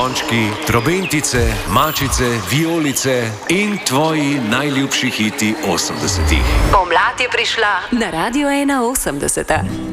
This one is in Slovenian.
zvončki, trobentice, mačice, vijolice in tvoji najljubši hiti 80-ih. Pomlad je prišla na Radio 81.